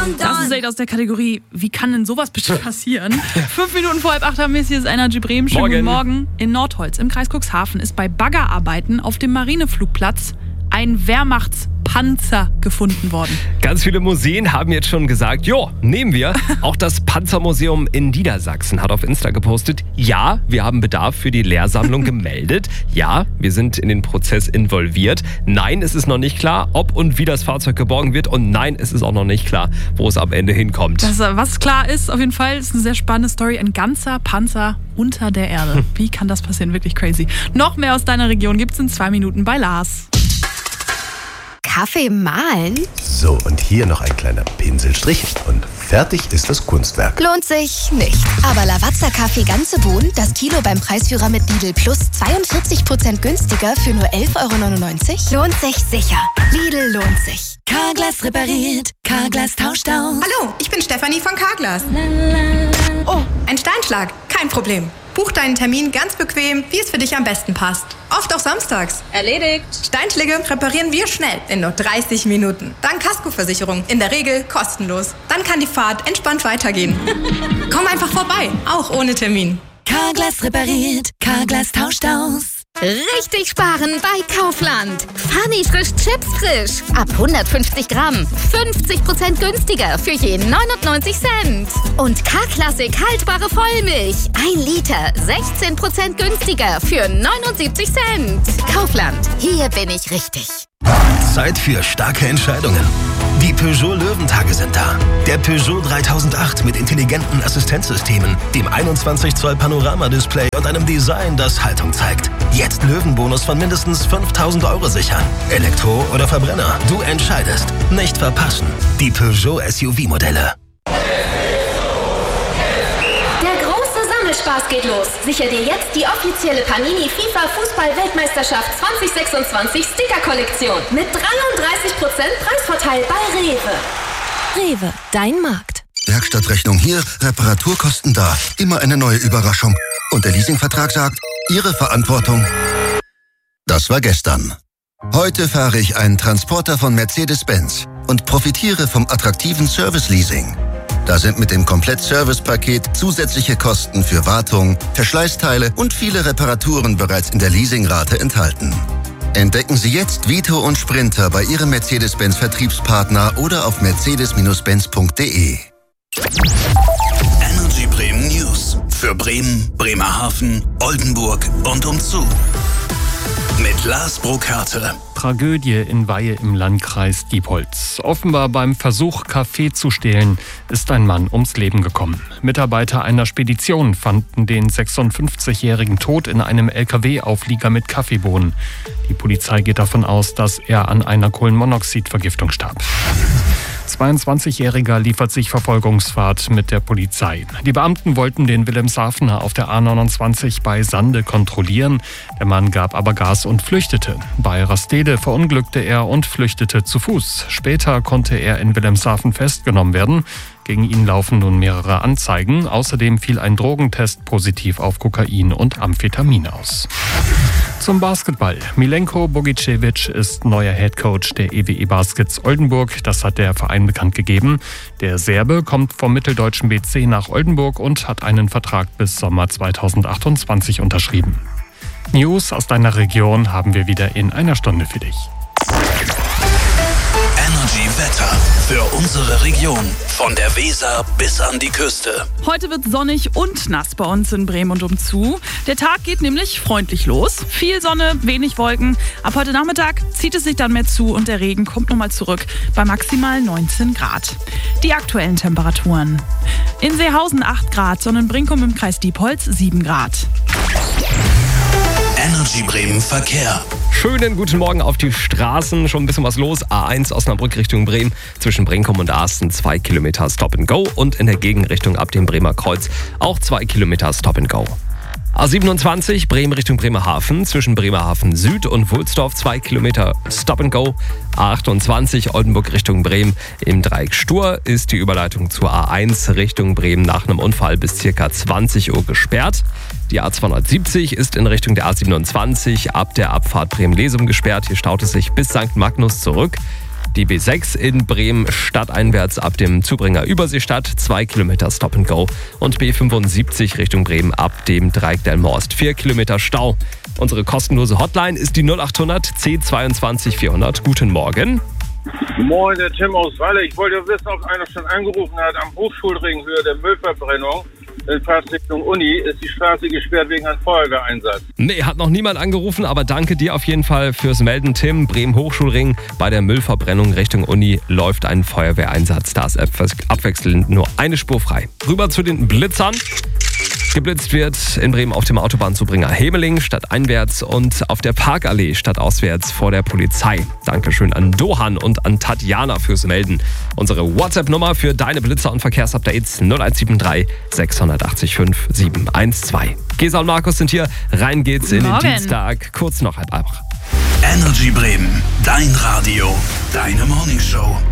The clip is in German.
Das ist echt aus der Kategorie, wie kann denn sowas bitte passieren? 5 Minuten vor 7:30 haben wir es, hier ist Energy Bremen. Schönen guten Morgen. In Nordholz im Kreis Cuxhaven ist bei Baggerarbeiten auf dem Marineflugplatz ein Wehrmachtspanzer gefunden worden. Ganz viele Museen haben jetzt schon gesagt, jo, nehmen wir. Auch das Panzermuseum in Niedersachsen hat auf Insta gepostet, ja, wir haben Bedarf für die Lehrsammlung gemeldet. Ja, wir sind in den Prozess involviert. Nein, es ist noch nicht klar, ob und wie das Fahrzeug geborgen wird. Und nein, es ist auch noch nicht klar, wo es am Ende hinkommt. Was klar ist, auf jeden Fall, ist eine sehr spannende Story. Ein ganzer Panzer unter der Erde. Wie kann das passieren? Wirklich crazy. Noch mehr aus deiner Region gibt's in 2 Minuten bei Lars. Kaffee mahlen? So, und hier noch ein kleiner Pinselstrich und fertig ist das Kunstwerk. Lohnt sich nicht. Aber Lavazza-Kaffee ganze Bohnen, das Kilo beim Preisführer mit Lidl Plus 42% günstiger für nur 11,99 €? Lohnt sich sicher. Lidl lohnt sich. Carglass repariert, Carglass tauscht aus. Hallo, ich bin Stefanie von Carglass. Oh, ein Steinschlag. Kein Problem. Buch deinen Termin ganz bequem, wie es für dich am besten passt. Oft auch samstags. Erledigt. Steinschläge reparieren wir schnell, in nur 30 Minuten. Dank Kaskoversicherung, in der Regel kostenlos. Dann kann die Fahrt entspannt weitergehen. Komm einfach vorbei, auch ohne Termin. Carglass repariert, Carglass tauscht aus. Richtig sparen bei Kaufland. Funny frisch Chips frisch. Ab 150 Gramm. 50% günstiger für je 99 Cent. Und K-Klassik haltbare Vollmilch. 1 Liter. 16% günstiger für 79 Cent. Kaufland. Hier bin ich richtig. Zeit für starke Entscheidungen. Die Peugeot Löwentage sind da. Der Peugeot 3008 mit intelligenten Assistenzsystemen, dem 21 Zoll Panoramadisplay und einem Design, das Haltung zeigt. Jetzt Löwenbonus von mindestens 5.000 € sichern. Elektro oder Verbrenner, du entscheidest. Nicht verpassen. Die Peugeot SUV-Modelle. Spaß geht los. Sicher dir jetzt die offizielle Panini FIFA Fußball-Weltmeisterschaft 2026 Sticker-Kollektion mit 33% Preisvorteil bei Rewe. Rewe, dein Markt. Werkstattrechnung hier, Reparaturkosten da. Immer eine neue Überraschung. Und der Leasingvertrag sagt, Ihre Verantwortung. Das war gestern. Heute fahre ich einen Transporter von Mercedes-Benz und profitiere vom attraktiven Service-Leasing. Da sind mit dem Komplett-Service-Paket zusätzliche Kosten für Wartung, Verschleißteile und viele Reparaturen bereits in der Leasingrate enthalten. Entdecken Sie jetzt Vito und Sprinter bei Ihrem Mercedes-Benz-Vertriebspartner oder auf mercedes-benz.de. Energy Bremen News. Für Bremen, Bremerhaven, Oldenburg und umzu. Mit Lars Burkhardt. Tragödie in Weihe im Landkreis Diepholz. Offenbar beim Versuch, Kaffee zu stehlen, ist ein Mann ums Leben gekommen. Mitarbeiter einer Spedition fanden den 56-Jährigen tot in einem LKW-Auflieger mit Kaffeebohnen. Die Polizei geht davon aus, dass er an einer Kohlenmonoxidvergiftung starb. 22-Jähriger liefert sich Verfolgungsfahrt mit der Polizei. Die Beamten wollten den Wilhelmshavener auf der A29 bei Sande kontrollieren. Der Mann gab aber Gas und flüchtete. Bei Rastede verunglückte er und flüchtete zu Fuß. Später konnte er in Wilhelmshaven festgenommen werden. Gegen ihn laufen nun mehrere Anzeigen. Außerdem fiel ein Drogentest positiv auf Kokain und Amphetamin aus. Zum Basketball. Milenko Bogicevic ist neuer Headcoach der EWE Baskets Oldenburg. Das hat der Verein bekannt gegeben. Der Serbe kommt vom mitteldeutschen BC nach Oldenburg und hat einen Vertrag bis Sommer 2028 unterschrieben. News aus deiner Region haben wir wieder in einer Stunde für dich. Energy Wetter für unsere Region. Von der Weser bis an die Küste. Heute wird sonnig und nass bei uns in Bremen und umzu. Der Tag geht nämlich freundlich los. Viel Sonne, wenig Wolken. Ab heute Nachmittag zieht es sich dann mehr zu und der Regen kommt nochmal zurück bei maximal 19 Grad. Die aktuellen Temperaturen. In Seehausen 8 Grad, Sonnenbrinkum im Kreis Diepholz 7 Grad. Energy Bremen Verkehr. Schönen guten Morgen auf die Straßen. Schon ein bisschen was los. A1 Osnabrück Richtung Bremen. Zwischen Brinkum und Asten 2 Kilometer Stop and Go. Und in der Gegenrichtung ab dem Bremer Kreuz auch 2 Kilometer Stop and Go. A27 Bremen Richtung Bremerhaven. Zwischen Bremerhaven Süd und Wulsdorf 2 Kilometer Stop and Go. A28 Oldenburg Richtung Bremen. Im Dreieck Stur ist die Überleitung zur A1 Richtung Bremen nach einem Unfall bis ca. 20 Uhr gesperrt. Die A270 ist in Richtung der A27 ab der Abfahrt Bremen-Lesum gesperrt. Hier staut es sich bis St. Magnus zurück. Die B6 in Bremen stadteinwärts ab dem Zubringer Überseestadt, 2 Kilometer Stop and Go. Und B75 Richtung Bremen ab dem Dreieck Delmenhorst, 4 Kilometer Stau. Unsere kostenlose Hotline ist die 0800 1022 400. Guten Morgen. Moin, der Tim aus Walle. Ich wollte wissen, ob einer schon angerufen hat am Hochschulring Höhe der Müllverbrennung. In Fahrtrichtung Uni ist die Straße gesperrt wegen einem Feuerwehreinsatz. Nee, hat noch niemand angerufen, aber danke dir auf jeden Fall fürs Melden, Tim. Bremen Hochschulring, bei der Müllverbrennung Richtung Uni läuft ein Feuerwehreinsatz. Da ist abwechselnd nur eine Spur frei. Rüber zu den Blitzern. Geblitzt wird in Bremen auf dem Autobahnzubringer Hemeling stadteinwärts und auf der Parkallee stadtauswärts vor der Polizei. Dankeschön an Dohan und an Tatjana fürs Melden. Unsere WhatsApp-Nummer für deine Blitzer- und Verkehrsupdates 0173 680 5712. Gesa und Markus sind hier. Rein geht's in den Dienstag. Kurz noch 7:30. Energy Bremen, dein Radio, deine Morningshow.